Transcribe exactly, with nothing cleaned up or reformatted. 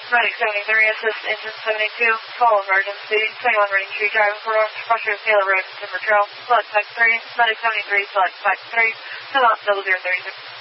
Medic seventy-three, assist engine seventy-two, call emergency, twenty-one Reading Street Drive, Florida, Russia, Taylor Road, Timber Trail, select Type three, Medic seventy-three, select Type three, fill out double zero thirty-six.